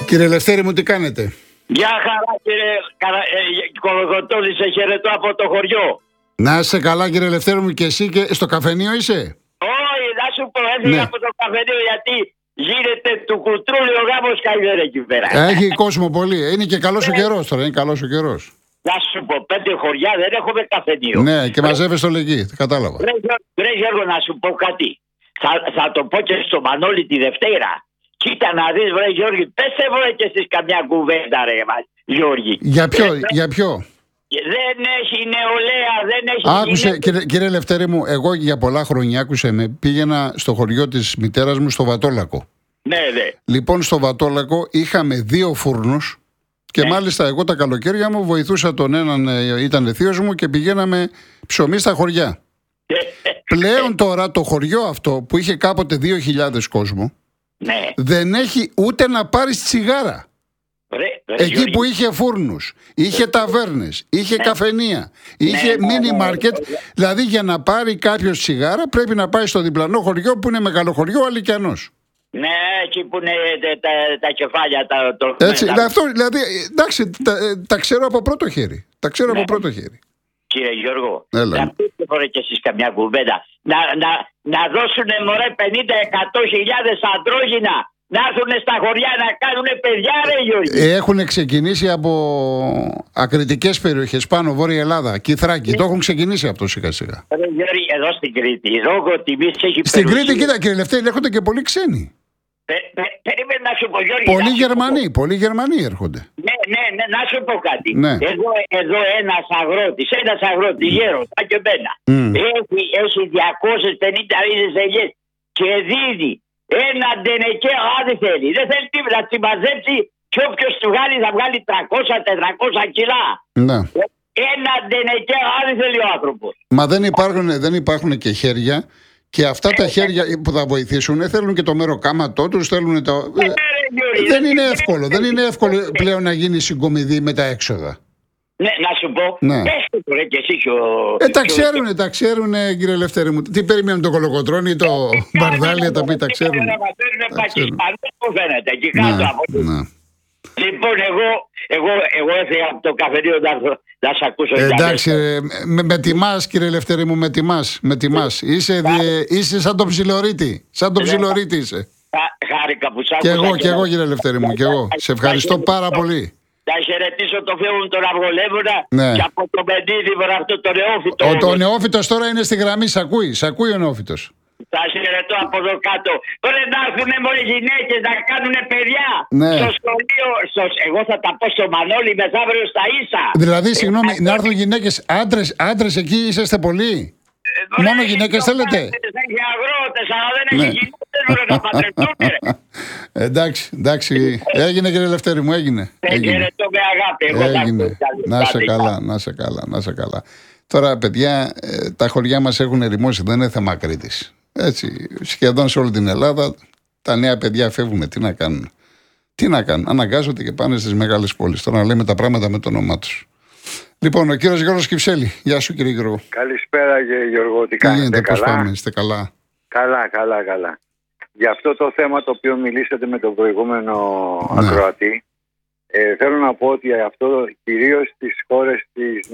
Κύριε Ελευθέρη μου, τι κάνετε? Γεια χαρά κύριε Κολοκοτρώνη, σε χαιρετώ από το χωριό. Να είσαι καλά κύριε Ελευθέρη μου, και εσύ και στο καφενείο είσαι? Όχι, να σου πω, έφυγα από το καφενείο γιατί γίνεται του κουτρούλι ο γάμος καημένο εκεί πέρα. Έχει κόσμο πολύ, είναι και καλός ο καιρός τώρα, είναι καλός ο καιρός. Να σου πω, 5 χωριά δεν έχουμε καφενείο. Ναι, και μαζεύεσαι το λεγί, κατάλαβα. Ρε Γιώργο, να σου πω κάτι. Θα το πω και στο Μανώλη τη Δευτέρα. Κοίτα να δεις, βρε Γιώργη, πες βρε και εσείς καμιά κουβέντα ρε Γιώργη. Για ποιο? Δεν έχει νεολαία, δεν έχει... Άκουσε, κύριε Ελευθέρη μου, εγώ για πολλά χρόνια, άκουσε με, πήγαινα στο χωριό της μητέρας μου στο Βατόλακο. Ναι, ναι. Λοιπόν, στο Βατόλακο είχαμε 2 φούρνους και μάλιστα εγώ τα καλοκαίρια μου βοηθούσα τον έναν, ήταν θείος μου, και πηγαίναμε ψωμί στα χωριά. Πλέον τώρα το χωριό αυτό που είχε κάποτε 2.000 κόσμο, δεν έχει ούτε να πάρεις τσιγάρα. Εκεί που είχε φούρνους, είχε ταβέρνες, είχε καφενεία, είχε μίνι μάρκετ. Δηλαδή για να πάρει κάποιος τσιγάρα πρέπει να πάει στο διπλανό χωριό που είναι μεγάλο χωριό Αλικιανός. Ναι, εκεί που είναι τα κεφάλια. Έτσι, αυτό, δηλαδή, εντάξει, τα ξέρω από πρώτο χέρι. Από πρώτο χέρι. Κύριε Γιώργο, να πείτε φορέ κι εσείς καμιά κουβέντα. Να δώσουνε μωρέ 50-100 χιλιάδες αντρόγυνα να έρθουν στα χωριά να κάνουν παιδιά, ρε Γιώργη. Έχουν ξεκινήσει από ακριτικές περιοχές πάνω, Βόρεια Ελλάδα, Κιθράκη. Το έχουν ξεκινήσει αυτό σιγά σιγά. Ρε Γιώργη, εδώ στην Κρήτη, λόγω τιμής έχει στην Κρήτη, κοίτα κύριε Λευτέρη, έρχονται και πολλοί ξένοι. Περίμενε να σου πω, Γιώργη. Πολλοί Γερμανοί έρχονται. Ναι, να σου πω κάτι. Ναι. Εδώ ένας αγρότης, γέρος, σαν και εμένα, έχει 250 ρίζες ελιές και δίδει ένα ντενεκέ, δεν θέλει. Δεν θέλει τίποτα, να τη μαζέψει και όποιος του βγάλει θα βγάλει 300-400 κιλά. Ναι. Ένα ντενεκέ, δεν θέλει ο άνθρωπος. Μα δεν υπάρχουν και χέρια. Και αυτά τα χέρια που θα βοηθήσουν θέλουν και το μεροκάματό τους, θέλουν το... Δεν είναι εύκολο πλέον να γίνει συγκομιδή με τα έξοδα. Ναι, να σου πω. Ναι. Πες το τώρα και εσύ τα ξέρουν κύριε Ελευθέρη μου. Τι περιμένουν το Κολοκοτρώνη, το Μπαρδάλια, τα πει, τα ξέρουν. Που φαίνεται εκεί κάτω από εκεί. Λοιπόν, εγώ έφυγα από το καφενείο να σε ακούσω. Εντάξει, με τιμάς κύριε Ελευθέρη μου, με τιμάς. Είσαι σαν τον ψιλορίτη. Είσαι. Χάρηκα που σ' άκουσα. Και εγώ κύριε Ελευθέρη μου, και εγώ. Σε ευχαριστώ πάρα πολύ. Θα χαιρετήσω το φίλο μου τον Αυγολεύωνα και από το Μεντίδη αυτό το νεόφυτο. Ο νεόφυτος τώρα είναι στη γραμμή, σ' ακούει ο νεόφυτος. Θα χαιρετώ από εδώ κάτω. Πρέπει να έρθουν μόνο οι γυναίκες να κάνουν παιδιά. Ναι. Στο σχολείο. Εγώ θα τα πω στο Μανώλη μεθαύριο στα ίσα. Δηλαδή, συγγνώμη, να έρθουν γυναίκες, άντρες εκεί είσαστε πολλοί. Μόνο γυναίκες θέλετε? Έχει αγρότες, αλλά δεν έχει γυναίκες να παντρευτούν. Εντάξει. Έγινε κύριε Ελευθέρη μου, έγινε. Χαιρετώ με αγάπη. Έγινε. Να σε καλά. Τώρα, παιδιά, τα χωριά μας έχουν ερημώσει, δεν είναι θέμα Κρήτης. Έτσι, σχεδόν σε όλη την Ελλάδα τα νέα παιδιά φεύγουν. Τι να κάνουν, αναγκάζονται και πάνε στις μεγάλες πόλεις. Τώρα να λέμε τα πράγματα με το όνομά τους. Λοιπόν, ο κύριος Γιώργος Κυψέλη. Γεια σου κύριε Γιώργο. Καλησπέρα Γιώργο, τι κάνετε? Πώς πάμε, είστε καλά? Καλά. Για αυτό το θέμα το οποίο μιλήσατε με τον προηγούμενο ακροατή, θέλω να πω ότι αυτό κυρίως στις χώρες της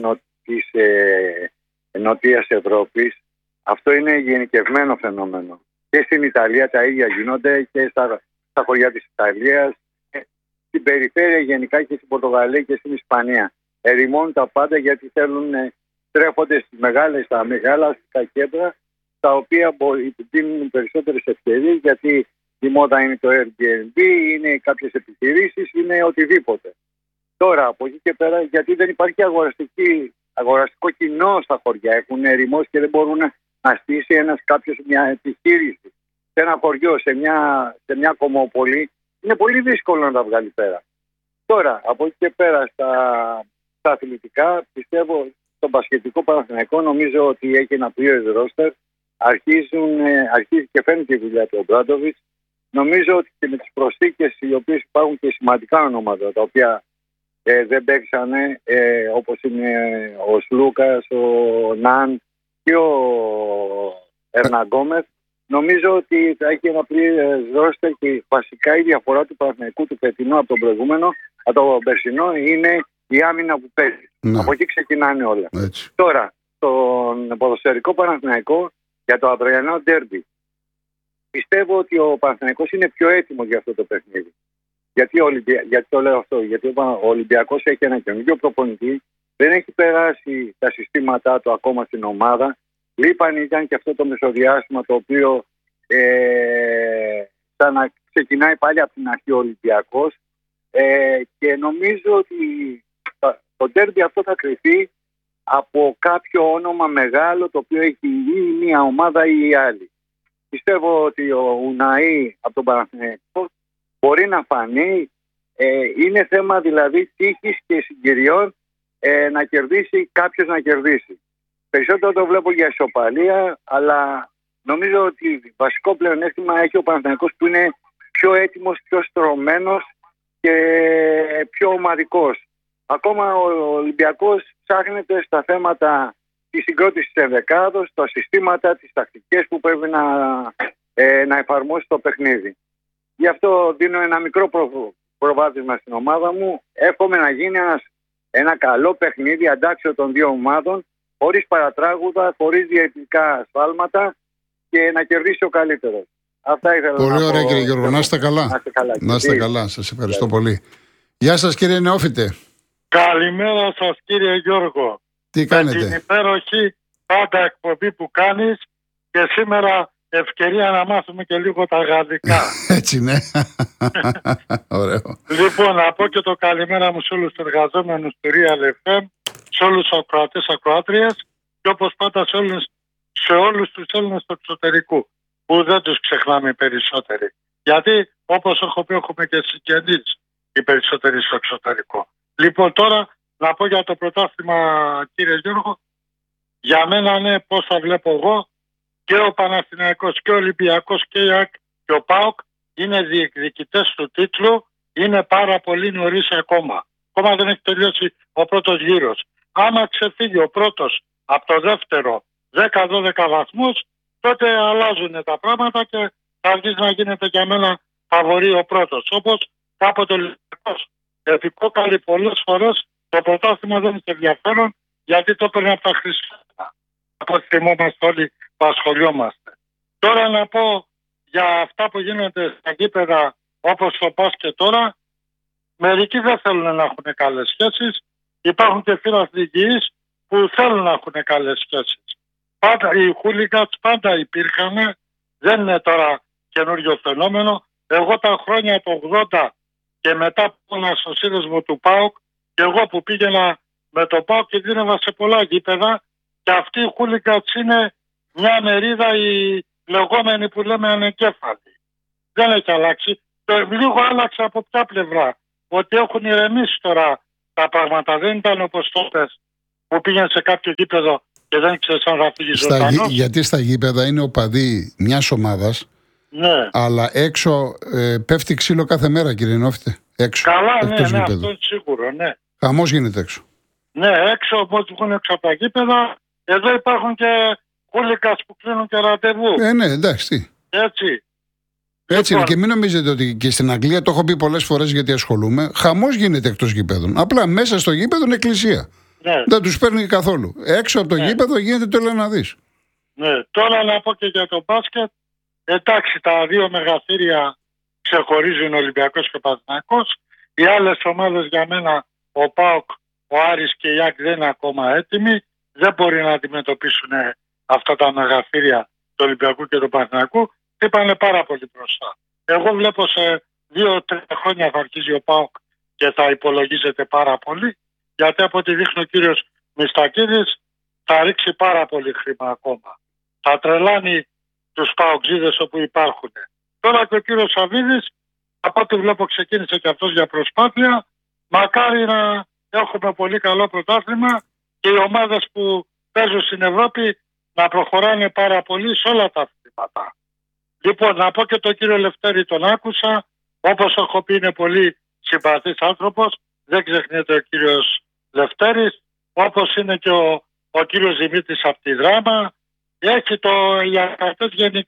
Νοτιάς Ευρώπης, αυτό είναι γενικευμένο φαινόμενο. Και στην Ιταλία τα ίδια γίνονται και στα χωριά της Ιταλίας, στην περιφέρεια γενικά και στην Πορτογαλία και στην Ισπανία. Ερημώνουν τα πάντα γιατί στρέφονται στα μεγάλα αστικά κέντρα, τα οποία δίνουν περισσότερες ευκαιρίες, γιατί η μόδα είναι το Airbnb, είναι κάποιες επιχειρήσεις, είναι οτιδήποτε. Τώρα από εκεί και πέρα, γιατί δεν υπάρχει αγοραστικό κοινό στα χωριά, έχουν ερημώσει και δεν μπορούν να στήσει κάποιος μια επιχείρηση σε ένα χωριό, σε μια κομμόπολη, είναι πολύ δύσκολο να τα βγάλει πέρα. Τώρα από εκεί και πέρα στα αθλητικά, πιστεύω στον μπασκετικό Παναθηναϊκό, νομίζω ότι έχει ένα πλήρες ρόστερ. Αρχίζει και φαίνεται η δουλειά του Ομπράντοβιτς. Νομίζω ότι και με τις προσθήκες οι οποίες υπάρχουν και σημαντικά ονόματα τα οποία δεν παίξανε, όπως είναι ο Σλούκας, ο Ναν και ο Ερναγκόμεθ, νομίζω ότι θα έχει ένα πλήρες ρόστερ και βασικά η διαφορά του Παναθηναϊκού του φετινού από τον προηγούμενο, από τον περσινό, είναι η άμυνα που παίζει. Ναι. Από εκεί ξεκινάνε όλα. Έτσι. Τώρα, στον ποδοσφαιρικό Παναθηναϊκό για το αυριανό ντέρμπι, πιστεύω ότι ο Παναθηναϊκός είναι πιο έτοιμος για αυτό το παιχνίδι. Γιατί το λέω αυτό? Γιατί ο Ολυμπιακός έχει ένα καινούργιο προπονητή, δεν έχει περάσει τα συστήματά του ακόμα στην ομάδα. Λείπαν ήταν και αυτό το μεσοδιάστημα το οποίο σαν να ξεκινάει πάλι από την αρχή ο Ολυμπιακός, και νομίζω ότι το ντέρμπι αυτό θα κρυφτεί από κάποιο όνομα μεγάλο το οποίο έχει ή μία ομάδα ή η άλλη. Πιστεύω ότι ο Ουναή από τον Παναθηναϊκό μπορεί να φανεί. Είναι θέμα δηλαδή τύχης και συγκυριών να κερδίσει κάποιος να κερδίσει. Περισσότερο το βλέπω για ισοπαλία, αλλά νομίζω ότι βασικό πλεονέκτημα έχει ο Παναθηναϊκός που είναι πιο έτοιμος, πιο στρωμένος και πιο ομαδικός. Ακόμα ο Ολυμπιακός ψάχνεται στα θέματα της συγκρότησης της ενδεκάδος, τα συστήματα, τις τακτικές που πρέπει να εφαρμόσει το παιχνίδι. Γι' αυτό δίνω ένα μικρό προβάδισμα στην ομάδα μου. Εύχομαι να γίνει ένα καλό παιχνίδι αντάξιο των δύο ομάδων, χωρίς παρατράγουδα, χωρίς διαιτητικά ασφάλματα και να κερδίσει ο καλύτερος. Αυτά ήθελα πολύ να πω. ωραία, κύριε Γιώργο. Να είστε καλά. Να είστε καλά. Σας ευχαριστώ πολύ. Γεια σας, κύριε Νεόφιτε. Καλημέρα σας, κύριε Γιώργο. Τι κάνετε? Με την υπέροχη πάντα εκπομπή που κάνεις και σήμερα ευκαιρία να μάθουμε και λίγο τα γαλλικά. Έτσι, ναι. Ωραίο. Λοιπόν, να πω και το καλημέρα μου σε όλους τους εργαζόμενους του Real FM, σε όλους τους ακροατές ακροάτριες και όπως πάντα σε όλους τους Έλληνες του εξωτερικού, που δεν τους ξεχνάμε οι περισσότεροι. Γιατί όπως έχω πει, έχουμε και συγγενείς οι περισσότεροι στο εξωτερικό. Λοιπόν, τώρα να πω για το πρωτάθλημα, κύριε Γιώργο. Για μένα, ναι, πώς θα βλέπω εγώ, και ο Παναθηναϊκός και ο Ολυμπιακός και η ΑΕΚ και ο ΠΑΟΚ είναι διεκδικητές του τίτλου. Είναι πάρα πολύ νωρίς ακόμα. Ακόμα δεν έχει τελειώσει ο πρώτος γύρος. Άμα ξεφύγει ο πρώτος από το δεύτερο 10-12 βαθμούς, τότε αλλάζουν τα πράγματα και θα αρχίσει να γίνεται για μένα φαβορί ο πρώτος. Όπως κάποτε ο Ολυμπιακός επικόκαλε πολλές φορές, το πρωτάθλημα δεν είχε ενδιαφέρον γιατί το έπαιρνε από τα Χριστούγεννα. Από ό,τι θυμόμαστε όλοι που ασχολιόμαστε. Τώρα να πω για αυτά που γίνονται στα γήπεδα όπως το μπάσκετ τώρα. Μερικοί δεν θέλουν να έχουν καλές σχέσεις. Υπάρχουν και φιλαθλικοί που θέλουν να έχουν καλές σχέσεις. Πάντα οι χούλιγκατς πάντα υπήρχαν. Δεν είναι τώρα καινούριο φαινόμενο. Εγώ τα χρόνια του 80 και μετά που ήμουν στο σύνδεσμο του ΠΑΟΚ, και εγώ που πήγαινα με το ΠΑΟΚ και δίνευα σε πολλά γήπεδα, και αυτοί οι χούλιγκατς είναι μια μερίδα οι λεγόμενοι που λέμε ανεγκέφαλοι. Δεν έχει αλλάξει. Λίγο άλλαξε από ποια πλευρά. Ότι έχουν ηρεμήσει τώρα τα πράγματα. Δεν ήταν όπως τότε που πήγαινε σε κάποιο γήπεδο και δεν ξέρεις αν θα φύγει ζωντανός. Γιατί στα γήπεδα είναι οπαδοί μιας ομάδας, ναι, αλλά έξω πέφτει ξύλο κάθε μέρα, κύριε Νόφιτε. Έξω. Καλά, ναι, αυτό είναι σίγουρο, ναι. Χαμός γίνεται έξω. Ναι, έξω, όπως βγουν έξω από τα γήπεδα, εδώ υπάρχουν και χούλικας που κλείνουν και ραντεβού. Ναι, εντάξει. Έτσι. Έτσι λοιπόν, είναι, και μην νομίζετε ότι και στην Αγγλία, το έχω πει πολλές φορές γιατί ασχολούμαι, χαμός γίνεται εκτός γήπεδων. Απλά μέσα στο γήπεδο είναι εκκλησία. ναι. Δεν τους παίρνει καθόλου. Έξω από το γήπεδο γίνεται το να δεις. Ναι, τώρα να πω και για το μπάσκετ. Εντάξει, τα δύο μεγαθύρια ξεχωρίζουν, Ολυμπιακός και Παναθηναϊκός. Οι άλλες ομάδες για μένα, ο ΠΑΟΚ, ο Άρης και η ΑΕΚ δεν είναι ακόμα έτοιμοι. Δεν μπορεί να αντιμετωπίσουν αυτά τα μεγαθύρια του Ολυμπιακού και του Παναθηναϊκού. Είπανε πάρα πολύ μπροστά. Εγώ βλέπω σε 2-3 χρόνια θα αρχίζει ο ΠΑΟΚ και θα υπολογίζεται πάρα πολύ. Γιατί από ό,τι δείχνει ο κύριος Μιστακίδης θα ρίξει πάρα πολύ χρήμα ακόμα. Θα τρελάνει τους ΠΑΟΚζίδες όπου υπάρχουν. Τώρα και ο κύριος Σαββίδης, από ό,τι βλέπω ξεκίνησε και αυτός για προσπάθεια. Μακάρι να έχουμε πολύ καλό πρωτάθλημα και οι ομάδες που παίζουν στην Ευρώπη να προχωράνε πάρα πολύ σε όλα τα αθλήματα. Λοιπόν, να πω και τον κύριο Λευτέρη, τον άκουσα. Όπως έχω πει, είναι πολύ συμπαθής άνθρωπος. Δεν ξεχνιέται ο κύριος Λευτέρης. Όπως είναι και ο κύριος Δημήτρης από τη Δράμα. Έχει οι ακρατές γενικά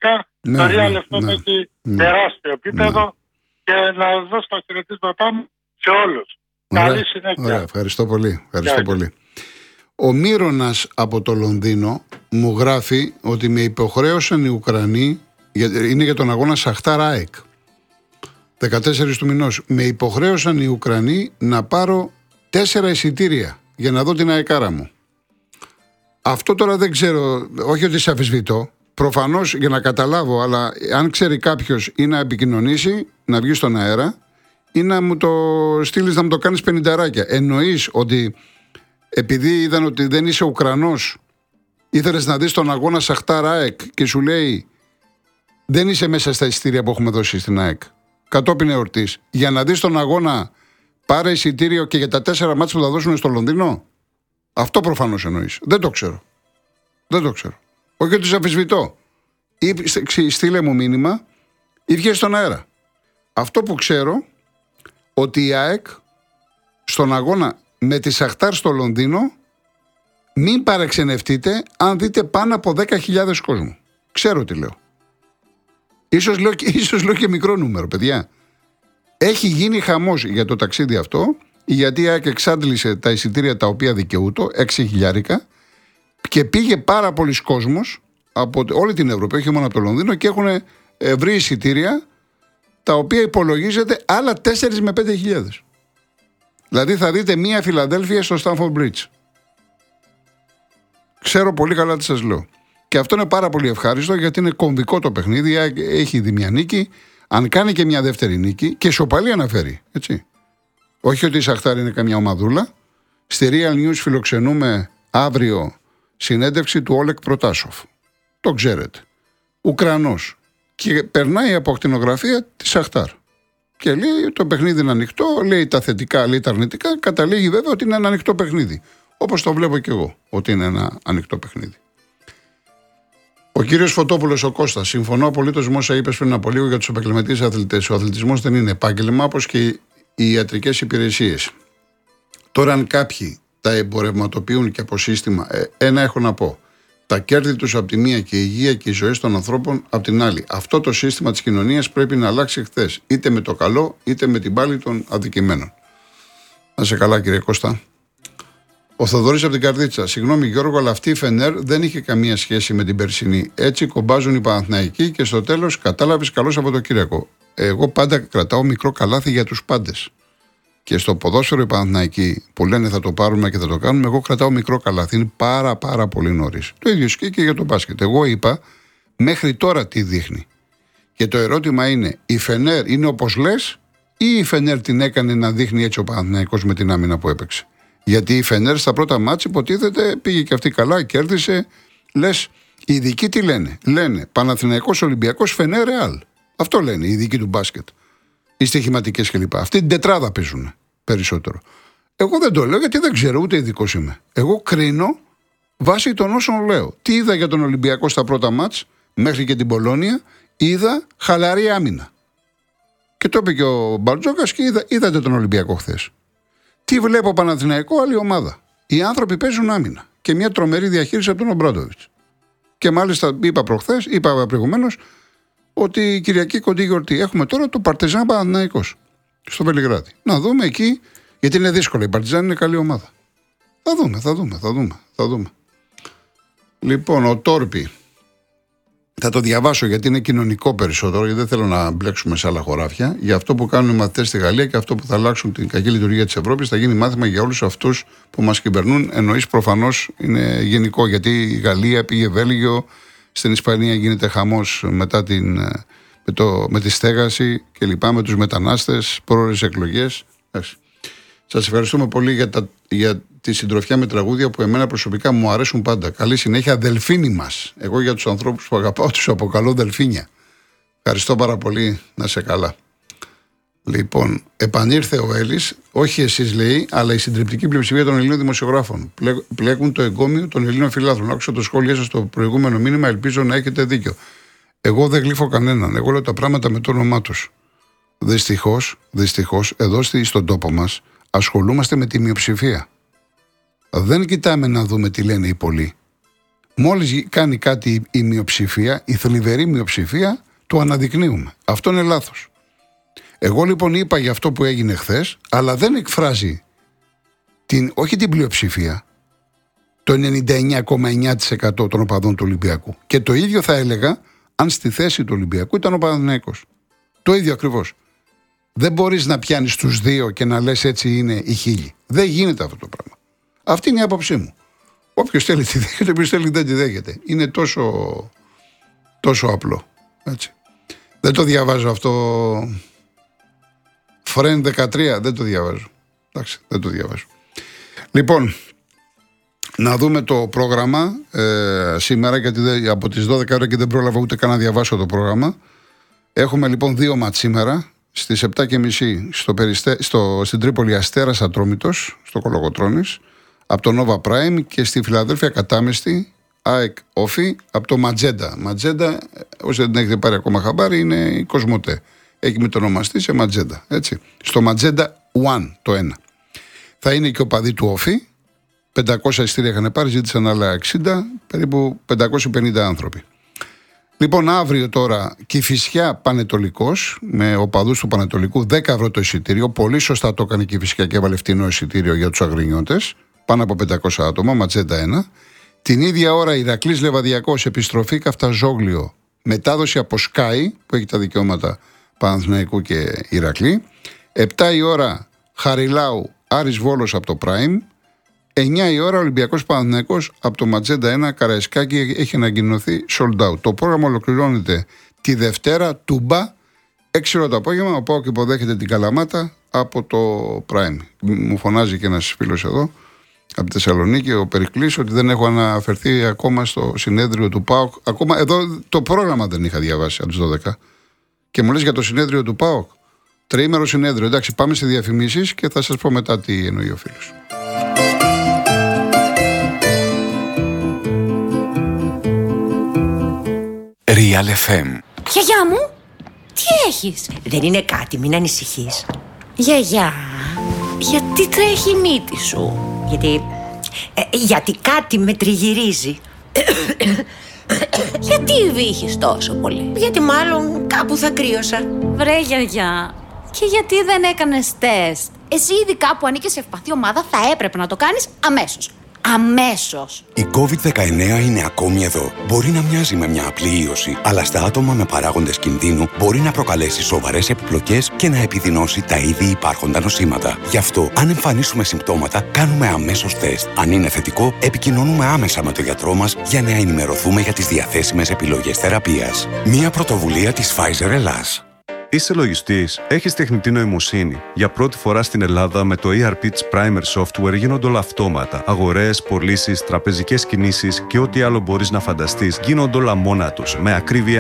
Το Real FM έχει τεράστιο επίπεδο και να δώσω τα χαιρετίσματά μου σε όλους. Καλή συνέχεια. Ωραία, ευχαριστώ πολύ. Πολύ. Ο Μύρονας από το Λονδίνο μου γράφει ότι με υποχρέωσαν οι Ουκρανοί, είναι για τον αγώνα Σαχτάρ ΑΕΚ, 14 του μηνός, με υποχρέωσαν οι Ουκρανοί να πάρω 4 εισιτήρια για να δω την αεκάρα μου. Αυτό τώρα δεν ξέρω, όχι ότι σε αμφισβητώ, προφανώς για να καταλάβω, αλλά αν ξέρει κάποιος ή να επικοινωνήσει, να βγει στον αέρα ή να μου το στείλεις να μου το κάνεις 50. Εννοείς ότι επειδή είδαν ότι δεν είσαι Ουκρανός, ήθελες να δεις τον αγώνα Σαχτάρ ΑΕΚ και σου λέει δεν είσαι μέσα στα εισιτήρια που έχουμε δώσει στην ΑΕΚ, κατόπιν εορτής, για να δεις τον αγώνα πάρε εισιτήριο και για τα 4 μάτς που θα δώσουν στο Λονδίνο? Αυτό προφανώς εννοείς. Δεν το ξέρω. Όχι ότι σε αμφισβητώ. Ή στείλε μου μήνυμα ή βγες στον αέρα. Αυτό που ξέρω, ότι η ΑΕΚ στον αγώνα με τη Σαχτάρ στο Λονδίνο, μην παραξενευτείτε αν δείτε πάνω από 10.000 κόσμο. Ξέρω τι λέω. Ίσως λέω και μικρό νούμερο, παιδιά. Έχει γίνει χαμός για το ταξίδι αυτό, γιατί η ΑΕΚ εξάντλησε τα εισιτήρια τα οποία δικαιούτο, 6.000, και πήγε πάρα πολλοί κόσμος από όλη την Ευρώπη, όχι μόνο από το Λονδίνο, και έχουν βρει εισιτήρια τα οποία υπολογίζεται άλλα 4 με 5.000. Δηλαδή θα δείτε μία Φιλαδέλφια στο Stamford Bridge. Ξέρω πολύ καλά τι σας λέω. Και αυτό είναι πάρα πολύ ευχάριστο, γιατί είναι κομβικό το παιχνίδι, έχει δει μια νίκη, αν κάνει και μια δεύτερη νίκη, και ισοπαλία αναφέρει, έτσι. Όχι ότι η Σαχτάρ είναι καμιά ομαδούλα. Στη Real News φιλοξενούμε αύριο συνέντευξη του Όλεκ Προτάσοφ. Το ξέρετε. Ουκρανός. Και περνάει από ακτινογραφία τη Σαχτάρ. Και λέει το παιχνίδι είναι ανοιχτό, λέει τα θετικά, λέει τα αρνητικά. Καταλήγει βέβαια ότι είναι ένα ανοιχτό παιχνίδι. Όπως το βλέπω και εγώ, ότι είναι ένα ανοιχτό παιχνίδι. Ο κύριος Φωτόπουλος, ο Κώστας, συμφωνώ απολύτως με όσα είπες πριν από λίγο για τους επαγγελματίες αθλητές. Ο αθλητισμός δεν είναι επάγγελμα, όπως και οι ιατρικές υπηρεσίες. Τώρα, αν κάποιοι τα εμπορευματοποιούν και από σύστημα, ένα έχω να πω. Τα κέρδη τους από τη μία και η υγεία και οι ζωές των ανθρώπων από την άλλη. Αυτό το σύστημα της κοινωνίας πρέπει να αλλάξει χθες. Είτε με το καλό, είτε με την πάλη των αδικημένων. Να σε καλά, κύριε Κώστα. Ο Θοδωρής από την Καρδίτσα. Συγγνώμη, Γιώργο, αλλά αυτή η Φενέρ δεν είχε καμία σχέση με την περσινή. Έτσι κομπάζουν οι Παναθηναϊκοί και στο τέλος κατάλαβες καλώς από το Κυριακό. Εγώ πάντα κρατάω μικρό καλάθι για τους πάντες. Και στο ποδόσφαιρο οι Παναθηναϊκοί που λένε θα το πάρουμε και θα το κάνουμε, εγώ κρατάω μικρό καλάθι. Είναι πάρα πολύ νωρίς. Το ίδιο ισχύει και για το μπάσκετ. Εγώ είπα μέχρι τώρα τι δείχνει. Και το ερώτημα είναι, η Φενέρ είναι όπως λες, ή η Φενέρ την έκανε να δείχνει έτσι ο Παναθηναϊκός με την άμυνα που έπαιξε? Γιατί η Φενέρ στα πρώτα μάτς υποτίθεται πήγε και αυτή καλά, κέρδισε. Λες, οι ειδικοί τι λένε? Λένε Παναθηναϊκός Ολυμπιακός Φενέρ Ρεάλ. Αυτό λένε οι ειδικοί του μπάσκετ. Οι στοιχηματικές κλπ. Αυτή την τετράδα παίζουν περισσότερο. Εγώ δεν το λέω γιατί δεν ξέρω, ούτε ειδικός είμαι. Εγώ κρίνω βάσει των όσων λέω. Τι είδα για τον Ολυμπιακό στα πρώτα μάτς, μέχρι και την Πολώνια? Είδα χαλαρή άμυνα. Και το είπε και ο Μπαρτζόκας και είδατε τον Ολυμπιακό χθες. Τι βλέπω Παναθηναϊκό, άλλη ομάδα. Οι άνθρωποι παίζουν άμυνα. Και μια τρομερή διαχείριση από τον Ομπράντοβιτς. Και μάλιστα είπα προηγουμένως, ότι η Κυριακή κοντή γιορτή έχουμε τώρα το Παρτιζάν Παναθηναϊκός στο Βελιγράδι. Να δούμε εκεί, γιατί είναι δύσκολο. Η Παρτιζάν είναι καλή ομάδα. Θα δούμε. Λοιπόν, ο Τόρπι. Θα το διαβάσω γιατί είναι κοινωνικό περισσότερο, γιατί δεν θέλω να μπλέξουμε σε άλλα χωράφια. Για αυτό που κάνουν οι μαθητές στη Γαλλία και αυτό που θα αλλάξουν την κακή λειτουργία της Ευρώπης, θα γίνει μάθημα για όλους αυτούς που μας κυβερνούν. Εννοείς προφανώς είναι γενικό, γιατί η Γαλλία πήγε Βέλγιο, στην Ισπανία γίνεται χαμός μετά με τη στέγαση κλπ. Με τους μετανάστες, πρόορες εκλογές. Σας ευχαριστούμε πολύ για τη συντροφιά με τραγούδια που εμένα προσωπικά μου αρέσουν πάντα. Καλή συνέχεια, Δελφίνοι μας. Εγώ για τους ανθρώπους που αγαπάω τους αποκαλώ Δελφίνια. Ευχαριστώ πάρα πολύ, να σε καλά. Λοιπόν, επανήρθε ο Έλλης, όχι εσείς λέει, αλλά η συντριπτική πλειοψηφία των Ελλήνων δημοσιογράφων. Πλέκουν το εγκόμιο των Ελλήνων φιλάθλων. Άκουσα το σχόλιο σας στο προηγούμενο μήνυμα, ελπίζω να έχετε δίκιο. Εγώ δεν γλύφω κανέναν. Εγώ λέω τα πράγματα με το όνομά τους. Δυστυχώς, εδώ στον τόπο μας ασχολούμαστε με τη μειοψηφία. Δεν κοιτάμε να δούμε τι λένε οι πολλοί. Μόλις κάνει κάτι η μειοψηφία, η θλιβερή μειοψηφία, το αναδεικνύουμε. Αυτό είναι λάθος. Εγώ λοιπόν είπα για αυτό που έγινε χθες, αλλά δεν εκφράζει όχι την πλειοψηφία, το 99,9% των οπαδών του Ολυμπιακού. Και το ίδιο θα έλεγα αν στη θέση του Ολυμπιακού ήταν ο Παναθηναϊκός. Το ίδιο ακριβώς. Δεν μπορείς να πιάνεις τους δύο και να λες έτσι είναι οι χίλιοι. Δεν γίνεται αυτό το πράγμα. Αυτή είναι η άποψή μου. Όποιος θέλει τη δέχεται, όποιος θέλει δεν τη δέχεται. Είναι τόσο απλό. Έτσι. Δεν το διαβάζω αυτό. Friend 13, δεν το διαβάζω. Εντάξει, δεν το διαβάζω. Λοιπόν, να δούμε το πρόγραμμα σήμερα, γιατί από τις 12 ώρα και δεν πρόλαβα ούτε καν να διαβάσω το πρόγραμμα. Έχουμε λοιπόν 2 μάτς σήμερα. Στις 7.30 στην Τρίπολη Αστέρας Ατρόμητος, στο Κολοκοτρώνης, από το Nova Prime, και στη Φιλαδέλφια κατάμεστη ΑΕΚ Όφη από το Ματζέντα. Ματζέντα, όσοι δεν έχετε πάρει ακόμα χαμπάρι, είναι η Κοσμοτέ. Έχει μετονομαστεί σε Ματζέντα. Έτσι. Στο Ματζέντα 1 το 1. Θα είναι και ο παδί του Όφη. 500 εισιτήρια είχαν πάρει, ζήτησαν άλλα 60, περίπου 550 άνθρωποι. Λοιπόν, αύριο τώρα Κηφισιά Πανετολικός, με οπαδούς του Πανετολικού, 10 ευρώ το εισιτήριο. Πολύ σωστά το έκανε η Κηφισιά και έβαλε φτηνό εισιτήριο για τους αγρινιώτες. Πάνω από 500 άτομα, Ματζέντα 1. Την ίδια ώρα Ηρακλής Λεβαδιακός, επιστροφή Καφταζόγλιο, μετάδοση από Sky, που έχει τα δικαιώματα Παναθηναϊκού και Ηρακλή. 7 η ώρα Χαριλάου Άρης Βόλος από το Prime. 9 η ώρα Ολυμπιακός Παναθηναϊκός από το Ματζέντα 1, Καραϊσκάκη, έχει ανακοινωθεί sold out. Το πρόγραμμα ολοκληρώνεται τη Δευτέρα, Τούμπα, 6 ώρα το απόγευμα. Ο ΠΑΟΚ υποδέχεται την Καλαμάτα από το Prime. Μου φωνάζει και ένας φίλος εδώ από τη Θεσσαλονίκη, ο Περικλής, ότι δεν έχω αναφερθεί ακόμα στο συνέδριο του ΠΑΟΚ. Ακόμα εδώ το πρόγραμμα δεν είχα διαβάσει από τις 12. Και μου λες για το συνέδριο του ΠΑΟΚ. Τριήμερο συνέδριο. Εντάξει, πάμε σε διαφημίσεις και θα σας πω μετά τι εννοεί ο φίλος. Real FM. Γιαγιά μου, τι έχεις? Δεν είναι κάτι, μην ανησυχείς. Γιαγιά, γιατί τρέχει η μύτη σου? Γιατί κάτι με τριγυρίζει. Γιατί βύχεις τόσο πολύ? Γιατί μάλλον κάπου θα κρύωσα. Βρε γιαγιά, και γιατί δεν έκανες τεστ? Εσύ ειδικά που ανήκεις σε ευπαθή ομάδα θα έπρεπε να το κάνεις αμέσως. Αμέσως. Η COVID-19 είναι ακόμη εδώ. Μπορεί να μοιάζει με μια απλή ίωση, αλλά στα άτομα με παράγοντες κινδύνου μπορεί να προκαλέσει σοβαρές επιπλοκές και να επιδεινώσει τα ήδη υπάρχοντα νοσήματα. Γι' αυτό, αν εμφανίσουμε συμπτώματα, κάνουμε αμέσως τεστ. Αν είναι θετικό, επικοινωνούμε άμεσα με τον γιατρό μας για να ενημερωθούμε για τις διαθέσιμες επιλογές θεραπείας. Μια πρωτοβουλία της Pfizer Ελλάς. Είσαι λογιστής, έχεις τεχνητή νοημοσύνη. Για πρώτη φορά στην Ελλάδα με το ERP της Primer Software γίνονται όλα αυτόματα. Αγορές, πωλήσεις, τραπεζικές κινήσεις και ό,τι άλλο μπορείς να φανταστείς γίνονται όλα μόνα τους, με ακρίβεια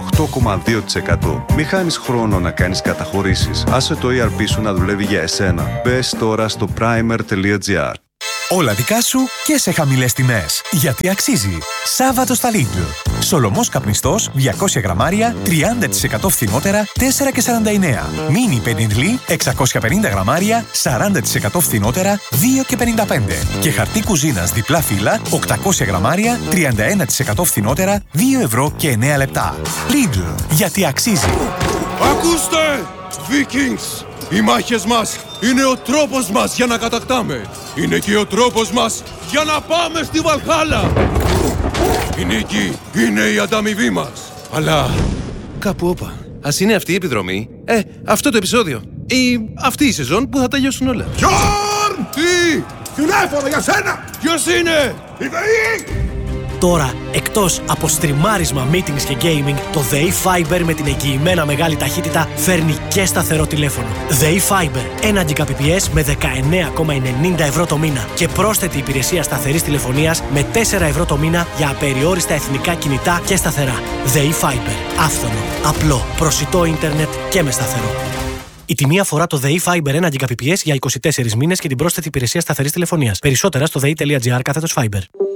98,2%. Μη χάνεις χρόνο να κάνεις καταχωρήσεις. Άσε το ERP σου να δουλεύει για εσένα. Μπες τώρα στο primer.gr. Όλα δικά σου και σε χαμηλές τιμές. Γιατί αξίζει. Σάββατο στα Lidl. Σολομός καπνιστός 200 γραμμάρια 30% φθηνότερα 4,49. Μίνι πεντινλί 650 γραμμάρια 40% φθηνότερα 2,55. Και χαρτί κουζίνας διπλά φύλλα 800 γραμμάρια 31% φθηνότερα 2 ευρώ και 9 λεπτά. Lidl. Γιατί αξίζει. Ακούστε! Vikings! Οι μάχες μας είναι ο τρόπος μας για να κατακτάμε. Είναι και ο τρόπος μας για να πάμε στη Βαλχάλα. Η νίκη είναι η ανταμοιβή μας. Αλλά κάπου όπα. Ας είναι αυτή η επιδρομή, αυτό το επεισόδιο ή αυτή η σεζόν που θα τελειώσουν όλα. Γιόρν! Τι! Τηλέφωνο για σένα! Ποιος είναι? Η ΔΕΗ! Τώρα, εκτός από στριμάρισμα, meetings και gaming, το ΔΕΗ Fiber με την εγγυημένα μεγάλη ταχύτητα φέρνει και σταθερό τηλέφωνο. ΔΕΗ Fiber, 1 Gbps με 19,90 ευρώ το μήνα και πρόσθετη υπηρεσία σταθερής τηλεφωνίας με 4 ευρώ το μήνα για απεριόριστα εθνικά κινητά και σταθερά. ΔΕΗ Fiber, άφθονο, απλό, προσιτό ίντερνετ και με σταθερό. Η τιμή αφορά το ΔΕΗ Fiber 1 Gbps για 24 μήνες και την πρόσθετη υπηρεσία σταθερής τηλεφωνίας. Περισσότερα στο dei.gr/fiber.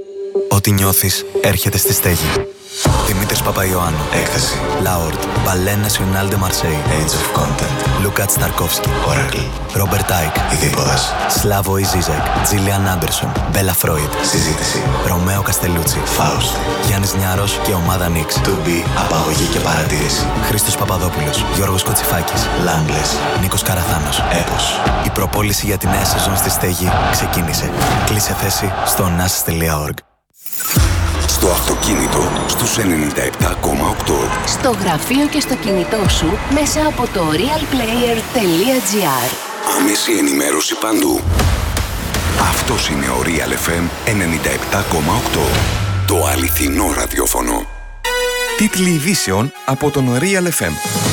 Ό,τι νιώθεις έρχεται στη στέγη. Δημήτρης Παπαϊωάννου. Έκθεση. Λάορτ. Ballet National de Marseille. Age of Content. Λουκάτ Σταρκόφσκι. Oracle. Ρόμπερτ Άικ. Ειδίποδας. Σλάβο Ιζίζεκ. Τζίλιαν Άντερσον. Μπέλα Φρόιντ. Συζήτηση. Ρωμαίο Καστελούτσι. Φάουστ. Γιάννης Νιάρος και ομάδα Νίξ. To be. Απαγωγή και παρατήρηση. Χρήστος Παπαδόπουλος. Γιώργος Κοτσιφάκης. Λάγκλες. Νίκος Καραθάνος. Έπος. Η προπόληση για τη νέα σεζόν στη στέγη ξεκίνησε. Κλείσε θέση στο nas.org. Στο αυτοκίνητο στους 97,8. Στο γραφείο και στο κινητό σου μέσα από το realplayer.gr. Άμεση ενημέρωση παντού. Αυτός είναι ο Real FM 97,8. Το αληθινό ραδιόφωνο. Τίτλοι ειδήσεων από τον Real FM.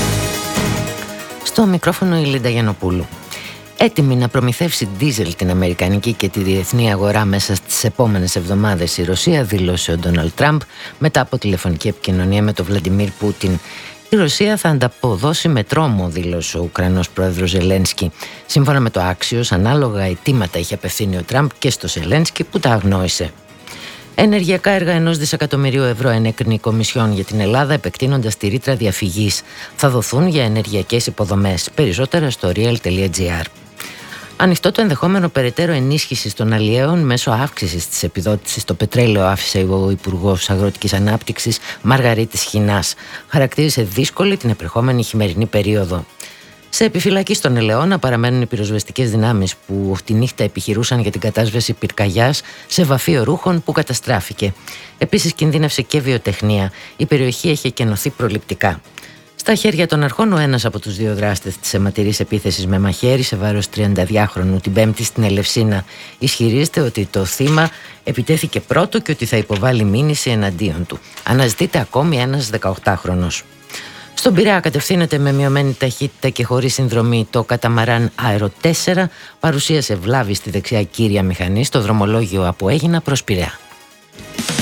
Στο μικρόφωνο η Λίντα Γιαννοπούλου. Έτοιμη να προμηθεύσει ντίζελ την αμερικανική και τη διεθνή αγορά μέσα στις επόμενες εβδομάδες η Ρωσία, δήλωσε ο Ντόναλντ Τραμπ μετά από τηλεφωνική επικοινωνία με τον Βλαντιμίρ Πούτιν. Η Ρωσία θα ανταποδώσει με τρόμο, δήλωσε ο Ουκρανός πρόεδρος Ζελένσκι. Σύμφωνα με το Axios, ανάλογα αιτήματα είχε απευθύνει ο Τραμπ και στο Ζελένσκι που τα αγνόησε. Ενεργειακά έργα 1 δισεκατομμυρίου ευρώ ενέκρινε η Κομισιόν για την Ελλάδα, επεκτείνοντας τη ρήτρα διαφυγής. Θα δοθούν για ενεργειακές υποδομές. Περισσότερα στο real.gr. Ανοιχτό το ενδεχόμενο περαιτέρω ενίσχυση των αλλιέων μέσω αύξησης της επιδότησης στο πετρέλαιο, άφησε ο Υπουργός Αγροτικής Ανάπτυξης Μαργαρίτης Χινάς. Χαρακτήρισε δύσκολη την επερχόμενη χειμερινή περίοδο. Σε επιφυλακή στον Ελαιώνα παραμένουν οι πυροσβεστικές δυνάμεις που τη νύχτα επιχειρούσαν για την κατάσβεση πυρκαγιάς σε βαφείο ρούχων που καταστράφηκε. Επίσης κινδύνευσε και βιοτεχνία. Η περιοχή έχει εκενωθεί προληπτικά. Στα χέρια των αρχών, ο ένας από τους δύο δράστες της αιματηρής επίθεσης με μαχαίρι σε βάρος 32χρονου την Πέμπτη στην Ελευσίνα ισχυρίζεται ότι το θύμα επιτέθηκε πρώτο και ότι θα υποβάλει μήνυση εναντίον του. Αναζητείται ακόμη ένας 18χρονος. Στον Πειραιά κατευθύνεται με μειωμένη ταχύτητα και χωρίς συνδρομή το καταμαράν Αερο 4, παρουσίασε βλάβη στη δεξιά κύρια μηχανή στο δρομολόγιο από Αίγινα προς Πειραιά.